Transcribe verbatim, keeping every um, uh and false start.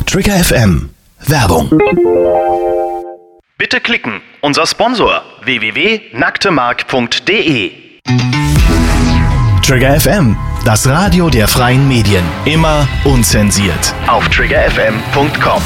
Trigger F M. Werbung. Bitte klicken. Unser Sponsor w w w punkt nacktemark punkt de. Trigger F M, das Radio der freien Medien. Immer unzensiert. Auf trigger f m punkt com.